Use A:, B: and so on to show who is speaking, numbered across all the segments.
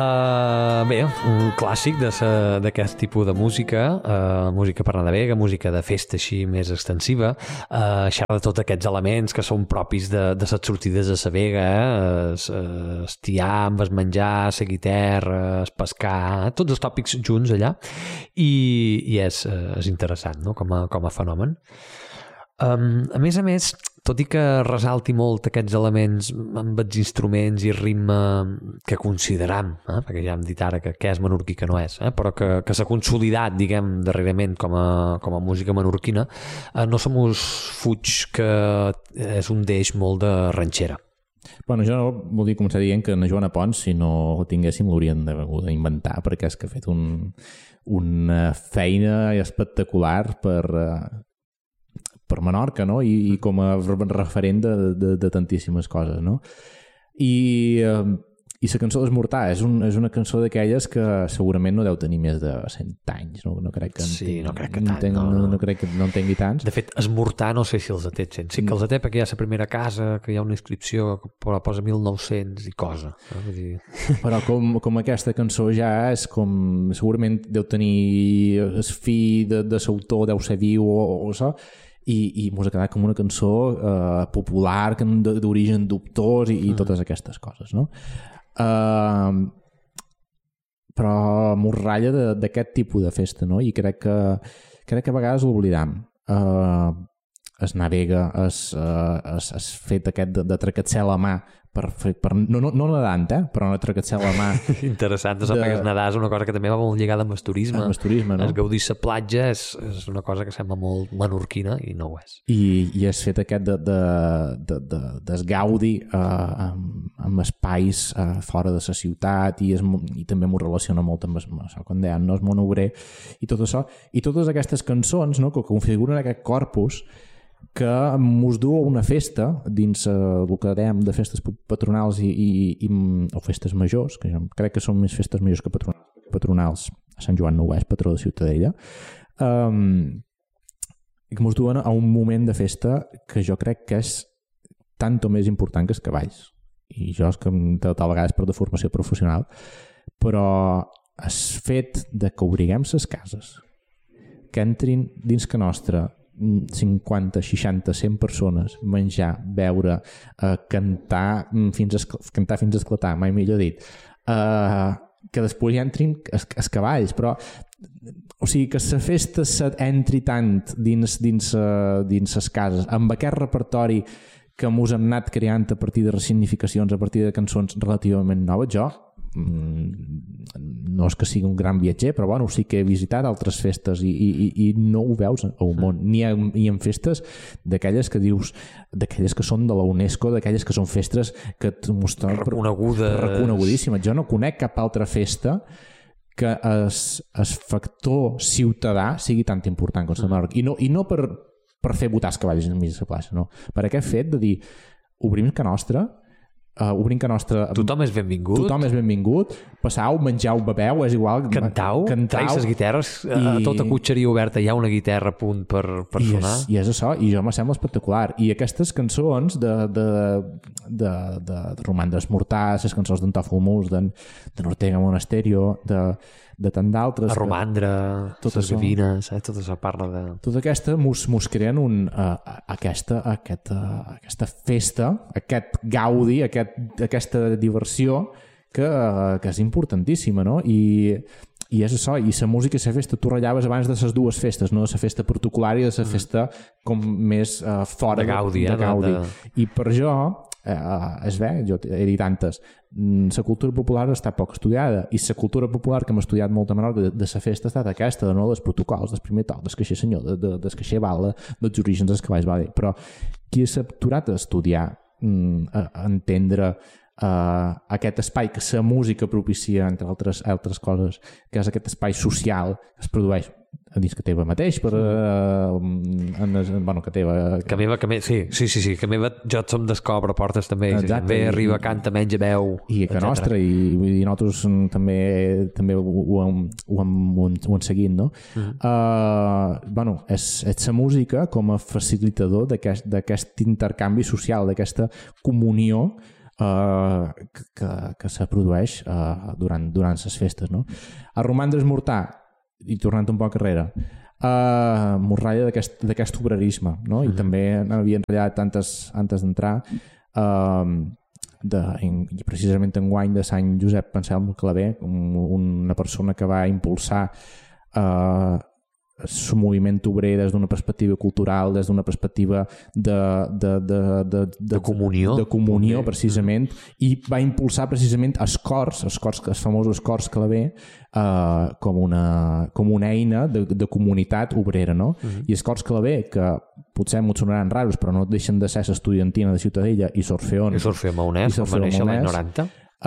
A: Bé, un clàssic d'aquest tipus de música, música per anar de vega, música de festa així més extensiva, xerra de tots aquests elements que són propis de les sortides de la vega, el tiam, el menjar, la guitarra, el pescar, tots els tòpics junts allà, i és interessant, no?, com a fenomen. A més, tot i que resalti molt aquests elements amb els instruments i ritme que consideram, perquè ja hem dit ara que és menorquí que no és, però que s'ha consolidat, diguem, darrerament com a música menorquina, no se mos fuig que és un deix molt de ranxera.
B: Bueno, jo volia començar dient que en Joana Pons, si no ho tinguéssim, l'haurien d'inventar, perquè és que ha fet una feina espectacular per Menorca, no? I com a referent de tantíssimes coses, no? I la cançó d'Esmortar és una cançó d'aquelles que segurament no deu tenir més de 100 anys, no crec que
A: no crec que tant,
B: no crec que no en tingui tants.
A: De fet, Esmortar no sé si els té 100, sí que els té perquè hi ha la primera casa, que hi ha una inscripció que posa 1900 i cosa. Vull dir...
B: Però com aquesta cançó ja és com... Segurament deu tenir el fi de l'autor, deu ser viu o això, i mos ha quedat com una cançó popular, d'origen dubtós i totes aquestes coses, no? Però mos ratlla d'aquest tipus de festa, no? I crec que a vegades l'oblidam. Es navega, es fet aquest de tracatxer la mà no nedant, però no tracatxer la mà.
A: Interessant, no sap que nedar és una cosa que també va molt lligada amb el turisme.
B: Amb el turisme, no?
A: El gaudir la platja és una cosa que sembla molt menorquina i no ho és.
B: I és fet aquest del gaudi amb espais fora de la ciutat i també m'ho relaciona molt amb això, quan deien, no, el món obrer i tot això. I totes aquestes cançons, no, que configuren aquest corpus que mos du a una festa dins el que dèiem de festes patronals o festes majors, que jo crec que són més festes majors que patronals. A Sant Joan no ho és, patró de Ciutadella, i que mos duen a un moment de festa que jo crec que és tant o més important que els cavalls. I jo és que tal vegada és per deformació professional, però el fet de que obriguem les cases, que entrin dins que nostra 50, 60, 100 persones, menjar, beure, cantar fins a esclatar, mai millor dit, que després hi entrin els cavalls, però o sigui que la festa entri tant dins les cases, amb aquest repertori que mos hem anat creant a partir de resignificacions, a partir de cançons relativament noves. Jo no és que sigui un gran viatger, però bueno, sí que he visitat altres festes i no ho veus al món, ni en festes d'aquelles que dius, d'aquelles que són de la UNESCO, d'aquelles que són festes que et mostren reconegudíssimes. Jo no conec cap altra festa que el factor ciutadà sigui tan important com el Menorca, i no per fer votar els cavalls enmig de la plaça, no, per aquest fet de dir, obrim que nostra,
A: tothom és benvingut, passau, menjau, bebeu, és igual, cantau, traig les guitarres, a tota cotxeria oberta hi ha una guitarra a punt per sonar,
B: i és això, i jo me sembla espectacular. I aquestes cançons de Roman d'Esmortar, les cançons d'en Tòfol Mus, d'Ortega Monasterio, de tant d'altres,
A: a Romandre, les Gavines, tot això parla de...
B: Tota aquesta mos creen aquesta festa, aquest gaudi, aquesta diversió que és importantíssima, no? I és això, i la música i la festa, tu ratllaves abans de les dues festes, no de la festa particular i de la festa com més fora
A: de gaudi.
B: I per jo, és bé, jo he dit antes, la cultura popular està poc estudiada, i la cultura popular que hem estudiat molt a Menorca de la festa ha estat aquesta, de no dels protocols, del primer toc, del caixer senyor, del caixer bala, dels orígens dels cavalls, vale. Però qui s'ha aturat a estudiar, a entendre aquest espai que la música propicia, entre altres coses, que és aquest espai social que es produeix a dins que teva mateix, que teva...
A: Sí, que meva jo som descobre portes també, bé arriba, canta, menja, veu,
B: i que nostra, i nosaltres també ho hem seguit, no? És la música com a facilitador d'aquest intercanvi social, d'aquesta comunió que se produeix durant les festes, no? A Romandre Esmortar, i tornant un poc enrere, morralla d'aquest obrerisme, no? I també n'havia enratllat antes d'entrar, precisament enguany de Sant Josep Anselm Clavé, una persona que va impulsar el moviment obrer des d'una perspectiva cultural, des d'una perspectiva de comunió precisament, i va impulsar precisament els famosos cors Clavé, com una eina de comunitat obrera, no? I els cors Clavé, que potser m'ho sonaran raros, però no deixen de ser l'Estudiantina de Ciutadella i l'Orfeón
A: Maonès, quan va néixer l'any 90.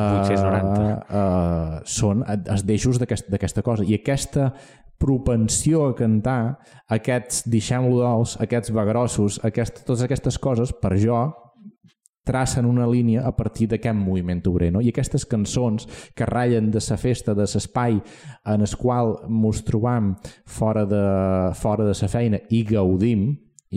B: Són els deixos d'aquesta cosa, i aquesta propensió a cantar, aquests deixem-lo dolç, aquests vagrossos, totes aquestes coses, per jo, tracen una línia a partir d'aquest moviment obrer, no? I aquestes cançons que ratllen de la festa, de l'espai en el qual ens trobam fora de la feina i gaudim,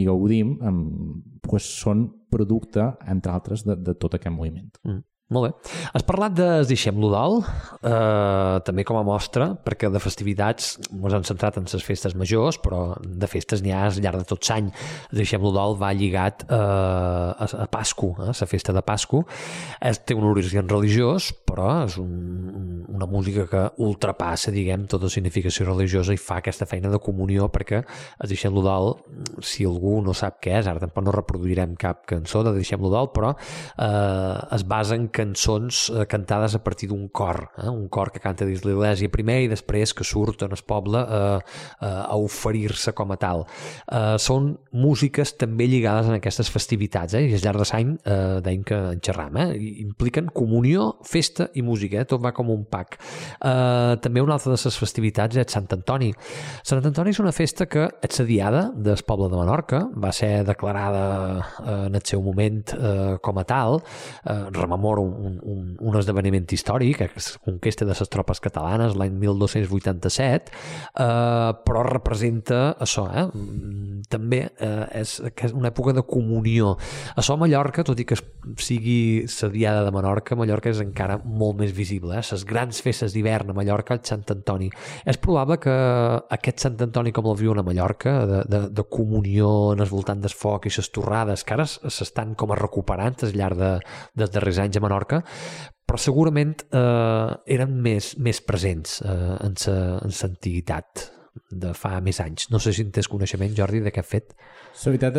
B: doncs són producte, entre altres, de tot aquest moviment.
A: Molt bé. Has parlat de Deixem-lo dalt, també com a mostra, perquè de festivitats ens hem centrat en les festes majors, però de festes n'hi ha al llarg de tot l'any. Deixem-lo dalt va lligat a Pasco, la festa de Pasco. Té un origen religiós, però és una música que ultrapassa, diguem, tota significació religiosa i fa aquesta feina de comunió, perquè Deixem-lo dalt, si algú no sap què és, ara tampoc no reproduirem cap cançó de Deixem-lo dalt, però es basa en cançons cantades a partir d'un cor, un cor que canta dins l'església primer i després que surt en el poble a oferir-se com a tal. Són músiques també lligades en aquestes festivitats, i al llarg de l'any deim que en xerram, impliquen comunió, festa i música, tot va com un pack. També una altra de les festivitats és Sant Antoni. Sant Antoni és una festa que és la diada del poble de Menorca, va ser declarada en el seu moment com a tal, rememora un esdeveniment històric, la conquesta de les tropes catalanes l'any 1287, però representa això, també és una època de comunió. Això a Mallorca, tot i que sigui la diada de Menorca, Mallorca és encara molt més visible. Les grans festes d'hivern a Mallorca, el Sant Antoni. És probable que aquest Sant Antoni com el viuen a Mallorca, de comunió en el voltant del foc i les torrades, que ara s'estan com a recuperant al llarg dels darrers anys a Menorca, però segurament eren més presents en l'antiguitat de fa més anys. No sé si en tens coneixement, Jordi, d'aquest fet.
B: La veritat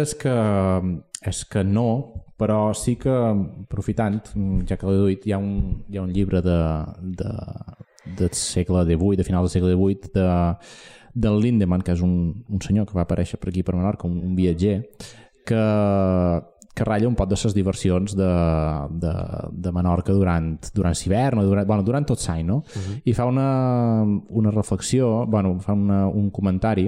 B: és que no, però sí que, aprofitant, ja que l'he dit, hi ha un llibre del segle XVIII, de final del segle XVIII, del Lindemann, que és un senyor que va aparèixer per aquí per Menorca, un viatger, que ratlla un pot de les diversions de Menorca durant l'hivern, durant tot l'any, no? I fa una reflexió, fa un comentari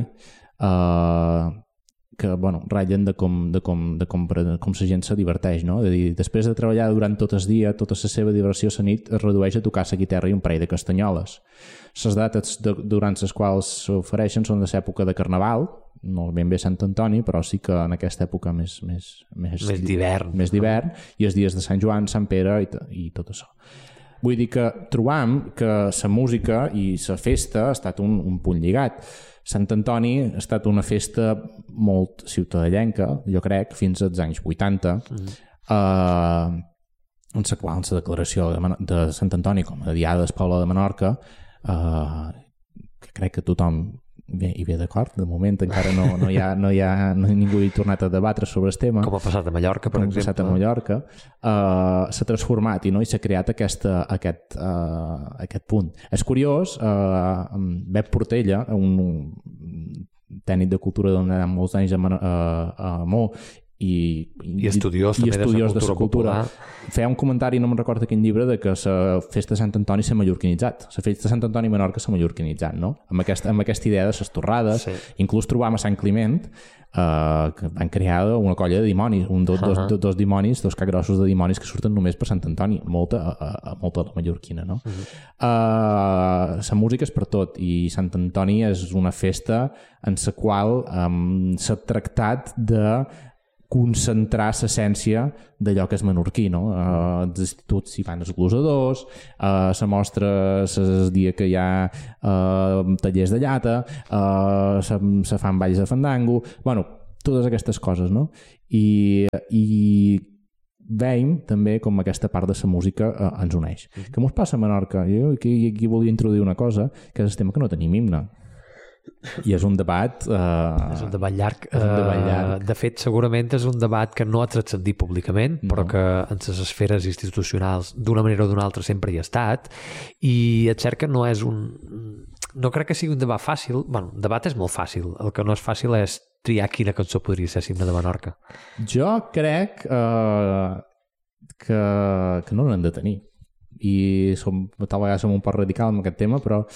B: que ratllen de com la gent se diverteix, no? És a dir, després de treballar durant tot el dia, tota la seva diversió a la nit es redueix a tocar la guitarra i un parell de castanyoles. Les dates durant les quals s'ofereixen són de l'època de Carnaval, no ben bé Sant Antoni, però sí que en aquesta època més d'hivern, i els dies de Sant Joan, Sant Pere i tot això. Vull dir que trobam que la música i la festa ha estat un punt lligat. Sant Antoni ha estat una festa molt ciutadellenca, jo crec, fins als anys 80, en la qual la declaració de Sant Antoni com a diada del poble de Menorca, que crec que tothom hi ve d'acord, de moment encara no hi ha ningú hi ha tornat a debatre sobre el tema,
A: com ha passat a Mallorca, per exemple,
B: s'ha transformat i s'ha creat aquest punt. És curiós, Bep Portella, un tècnic de cultura d'on hi ha molts anys a Mo i
A: estudiós també de la cultura,
B: feia un comentari, no me'n recordo quin llibre, de que la festa de Sant Antoni s'ha mallorquinitzat. La festa de Sant Antoni a Menorca s'ha mallorquinitzat, no? Amb aquesta idea de les torrades. Inclús trobam a Sant Climent que van crear una colla de dimonis, dos dimonis, dos capgrossos de dimonis que surten només per Sant Antoni, molta la mallorquina, no? La música és per tot, i Sant Antoni és una festa en la qual s'ha tractat de concentrar l'essència d'allò que és menorquí, no? Els instituts hi fan els glosadors, la mostra el dia que hi ha tallers de llata, se fan balls de fandango, bueno, totes aquestes coses, no? I veiem també com aquesta part de la música ens uneix. Què mos passa a Menorca? Jo aquí volia introduir una cosa, que és el tema que no tenim himne. I és un debat...
A: És un debat llarg. De fet, segurament és un debat que no ha transcendit públicament, però que en les esferes institucionals, d'una manera o d'una altra, sempre hi ha estat. I et cert que no és un... No crec que sigui un debat fàcil. Bueno, el debat és molt fàcil. El que no és fàcil és triar quina cançó podria ser l'himne de Menorca.
B: Jo crec que no n'hem de tenir. I tal vegada som un poc radical en aquest tema, però...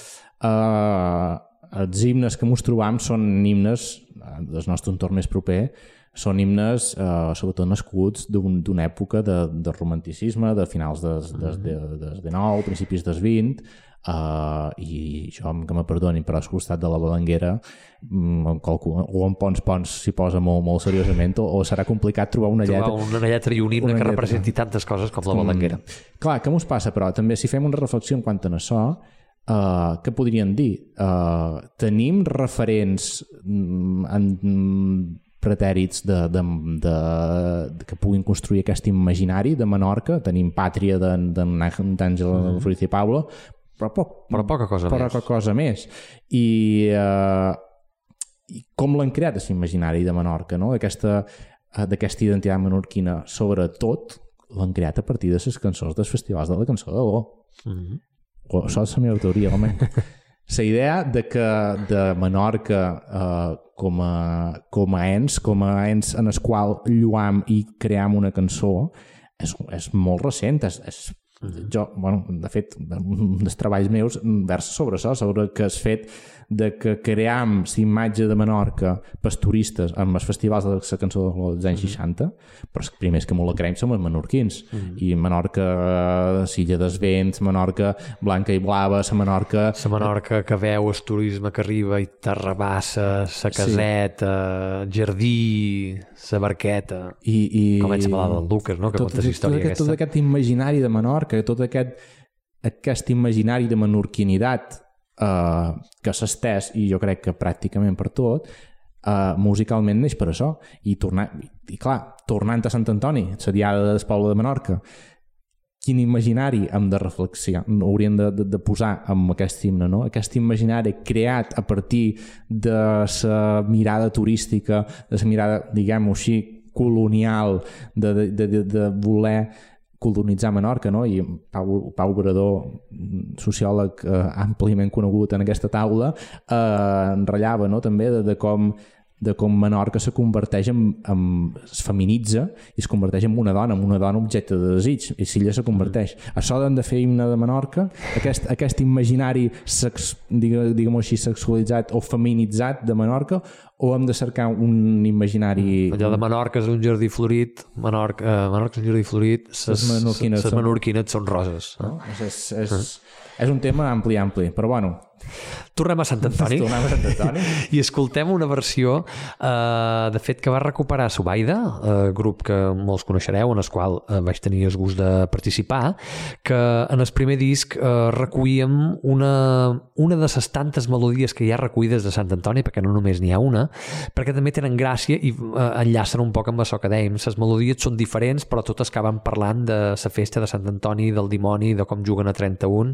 B: els himnes que ens trobam són himnes del nostre entorn més proper, són himnes sobretot nascuts d'una època de romanticisme, de finals des 19, principis des 20, i això que me perdonin, però al costat de la Balanguera o en Pons s'hi posa molt seriosament, o serà complicat trobar una
A: lletra i un himne que representi tantes coses com la Balanguera.
B: Clar, què ens passa, però també si fem una reflexió en quant a això, què podríem dir? Tenim referents pretèrits que puguin construir aquest imaginari de Menorca. Tenim Pàtria d'Àngel Ruiz i Pablo, però
A: poca cosa més.
B: I com l'han creat aquest imaginari de Menorca, no? D'aquesta identitat menorquina, sobretot l'han creat a partir de les cançons dels festivals de la cançó d'Algó. Això és la meva teoria, home. La idea de Menorca com a ens en el qual lluam i cream una cançó és molt recent. De fet, dels treballs meus versa sobre això, sobre que és fet de que cream la imatge de Menorca pels turistes amb els festivals de la cançó dels anys 60, però els primers que molt la creiem som els menorquins. I Menorca, Silla des Vents, Menorca blanca i blava, la Menorca
A: que veu el turisme que arriba i Terrabassa, la caseta, Jardí, la barqueta, comença a parlar del Lucas, no? Que conta la història aquesta.
B: Tot aquest imaginari de Menorca, tot aquest imaginari de menorquinitat que s'ha estès, i jo crec que pràcticament per tot, musicalment neix per això. I clar, tornant a Sant Antoni, la diada del poble de Menorca, quin imaginari hem de reflexionar, hauríem de posar amb aquest himne, no? Aquest imaginari creat a partir de la mirada turística, de la mirada, diguem-ho així, colonial, de voler colonitzar Menorca, no? I Pau Obrador, sociòleg àmpliament conegut en aquesta taula, enrotllava, no? També de com Menorca se converteix es feminitza i es converteix en una dona objecte de desig, i si ella se converteix. Això de fer himne de Menorca, aquest imaginari diguem-ho així, sexualitzat o feminitzat de Menorca, o hem de cercar un imaginari...
A: Allò de Menorca és un jardí florit, Menorca és un jardí florit, les menorquines són roses.
B: És un tema ampli, però bueno...
A: Tornem a Sant Antoni i escoltem una versió de fet que va recuperar Subaida, grup que molts coneixereu, en el qual vaig tenir el gust de participar, que en el primer disc recullíem una de les tantes melodies que hi ha recollides de Sant Antoni, perquè no només n'hi ha una, perquè també tenen gràcia i enllacen un poc amb això que dèiem. Les melodies són diferents, però totes acaben parlant de la festa de Sant Antoni, del dimoni, de com juguen a 31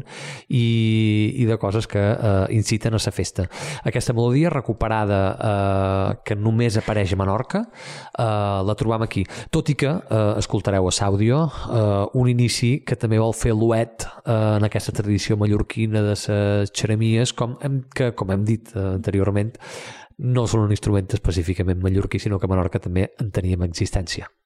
A: i de coses que inciten a la festa. Aquesta melodia recuperada que només apareix a Menorca, la trobam aquí. Tot i que escoltareu a l'àudio un inici que també vol fer l'uet en aquesta tradició mallorquina de les xeremies, que, com hem dit anteriorment, no són un instrument específicament mallorquí, sinó que a Menorca també en teníem existència.